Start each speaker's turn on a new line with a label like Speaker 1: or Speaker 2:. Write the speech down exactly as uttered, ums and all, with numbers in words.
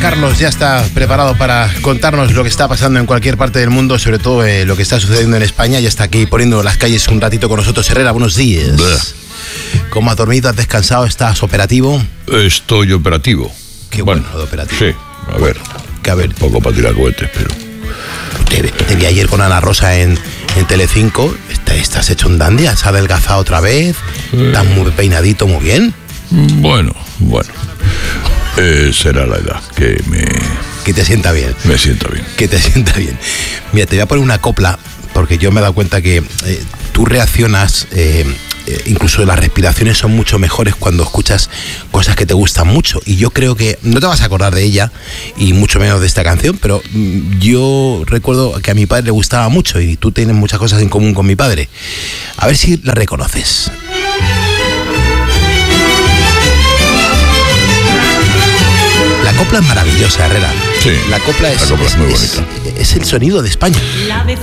Speaker 1: Carlos ya está preparado para contarnos lo que está pasando en cualquier parte del mundo, sobre todo eh, lo que está sucediendo en España. Ya está aquí poniendo las calles un ratito con nosotros. Herrera, buenos días.
Speaker 2: Bleh.
Speaker 1: ¿Cómo has dormido? ¿Has descansado? ¿Estás operativo?
Speaker 2: Estoy operativo.
Speaker 1: Qué bueno, bueno de operativo.
Speaker 2: Sí, a ver.
Speaker 1: Que a ver.
Speaker 2: Un poco para tirar cohetes, pero...
Speaker 1: Te, te vi ayer con Ana Rosa en, en Telecinco. Estás hecho un dandy, has adelgazado otra vez. Eh. Estás muy peinadito, muy bien.
Speaker 2: Bueno, bueno. Eh, será la edad que me...
Speaker 1: Que te sienta bien.
Speaker 2: Me sienta bien.
Speaker 1: Que te sienta bien. Mira, te voy a poner una copla, porque yo me he dado cuenta que eh, tú reaccionas, eh, eh, incluso las respiraciones son mucho mejores cuando escuchas cosas que te gustan mucho. Y yo creo que no te vas a acordar de ella, y mucho menos de esta canción, pero mm, yo recuerdo que a mi padre le gustaba mucho, y tú tienes muchas cosas en común con mi padre. A ver si la reconoces. La copla es maravillosa, Herrera.
Speaker 2: Sí,
Speaker 1: la copla es,
Speaker 2: la copla es, es muy bonita.
Speaker 1: Es, es el sonido de España.